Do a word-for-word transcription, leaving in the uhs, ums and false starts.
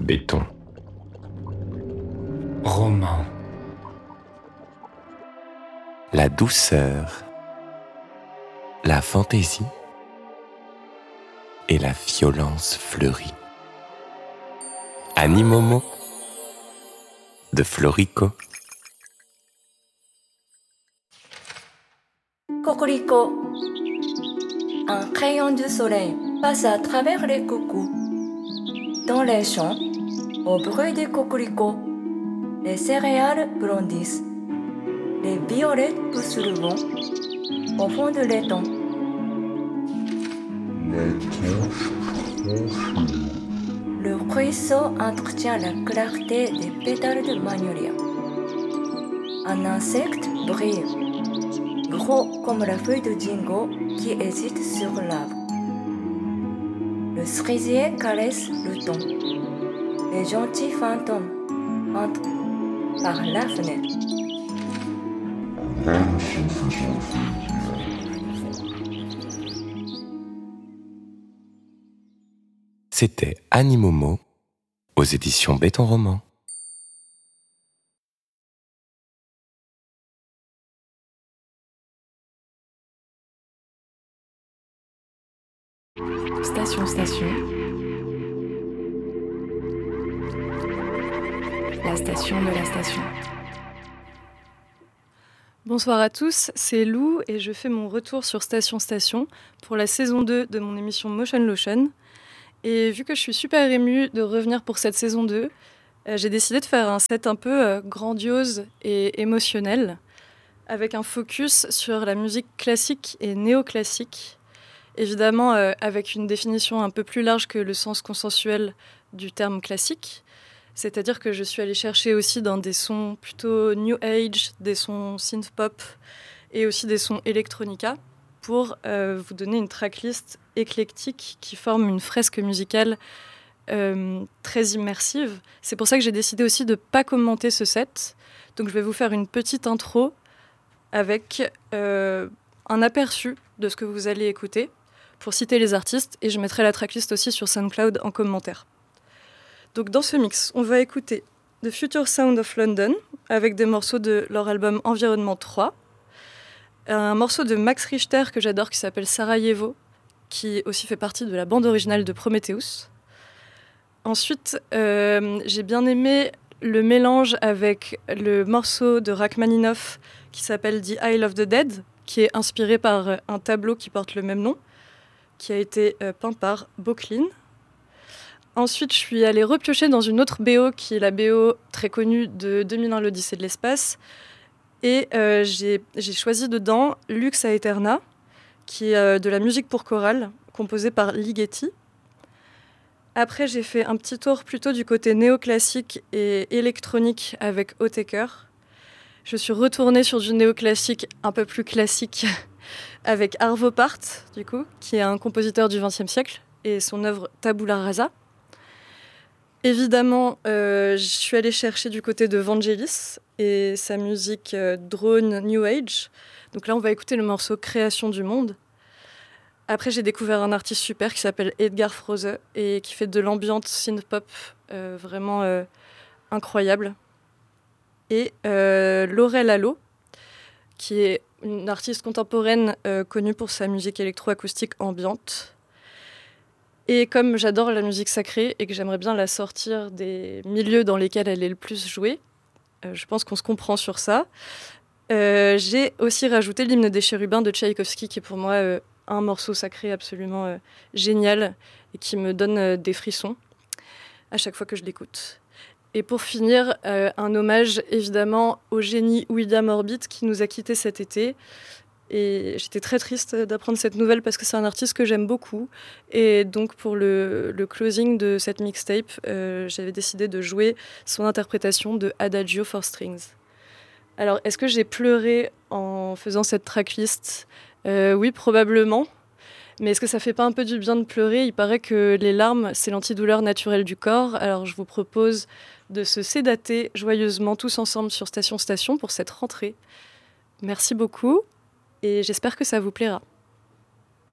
béton. Roman. La douceur, la fantaisie et la violence fleurie. Animomo de Florico. Cocorico. Un rayon de soleil passe à travers les coucous. Dans les champs, au bruit des cocoricots, les céréales blondissent. Les violettes poussent le vent au fond de l'étang. Le ruisseau entretient la clarté des pétales de magnolia. Un insecte brille, gros comme la feuille de dingo qui hésite sur l'arbre. Le cerisier caresse le temps. Les gentils fantômes entrent par la fenêtre. C'était Animomo aux éditions Béton Roman. Station Station. La station de la station. Bonsoir à tous, c'est Lou et je fais mon retour sur Station Station pour la saison deux de mon émission Motion Lotion. Et vu que je suis super émue de revenir pour cette saison deux, euh, j'ai décidé de faire un set un peu euh, grandiose et émotionnel, avec un focus sur la musique classique et néoclassique, évidemment euh, avec une définition un peu plus large que le sens consensuel du terme classique, c'est-à-dire que je suis allée chercher aussi dans des sons plutôt new age, des sons synth-pop et aussi des sons electronica, pour euh, vous donner une tracklist éclectique qui forme une fresque musicale euh, très immersive. C'est pour ça que j'ai décidé aussi de ne pas commenter ce set. Donc je vais vous faire une petite intro avec euh, un aperçu de ce que vous allez écouter pour citer les artistes, et je mettrai la tracklist aussi sur SoundCloud en commentaire. Donc dans ce mix, on va écouter The Future Sound of London avec des morceaux de leur album Environnement trois, un morceau de Max Richter que j'adore qui s'appelle Sarajevo, qui aussi fait partie de la bande originale de Prometheus. Ensuite, euh, j'ai bien aimé le mélange avec le morceau de Rachmaninoff qui s'appelle The Isle of the Dead, qui est inspiré par un tableau qui porte le même nom, qui a été euh, peint par Böcklin. Ensuite, je suis allée repiocher dans une autre B O qui est la B O très connue de deux mille un, l'Odyssée de l'espace. Et euh, j'ai, j'ai choisi dedans Lux Aeterna, qui est euh, de la musique pour chorale, composée par Ligeti. Après, j'ai fait un petit tour plutôt du côté néoclassique et électronique avec Otaker. Je suis retournée sur du néoclassique un peu plus classique avec Arvo Pärt, du coup, qui est un compositeur du vingtième siècle, et son œuvre Tabula Rasa. Évidemment, euh, je suis allée chercher du côté de Vangelis et sa musique euh, drone New Age. Donc là, on va écouter le morceau Création du monde. Après, j'ai découvert un artiste super qui s'appelle Edgar Froese et qui fait de l'ambiance synth-pop euh, vraiment euh, incroyable. Et euh, Laurel Allo, qui est une artiste contemporaine euh, connue pour sa musique électroacoustique ambiante. Et comme j'adore la musique sacrée et que j'aimerais bien la sortir des milieux dans lesquels elle est le plus jouée, euh, je pense qu'on se comprend sur ça, euh, j'ai aussi rajouté l'hymne des chérubins de Tchaïkovski, qui est pour moi euh, un morceau sacré absolument euh, génial et qui me donne euh, des frissons à chaque fois que je l'écoute. Et pour finir, euh, un hommage évidemment au génie William Orbit qui nous a quittés cet été. Et j'étais très triste d'apprendre cette nouvelle parce que c'est un artiste que j'aime beaucoup. Et donc pour le, le closing de cette mixtape, euh, j'avais décidé de jouer son interprétation de Adagio for Strings. Alors, est-ce que j'ai pleuré en faisant cette tracklist ? euh, Oui, probablement. Mais est-ce que ça fait pas un peu du bien de pleurer ? Il paraît que les larmes, c'est l'antidouleur naturelle du corps. Alors je vous propose de se sédater joyeusement tous ensemble sur Station Station pour cette rentrée. Merci beaucoup. Et j'espère que ça vous plaira.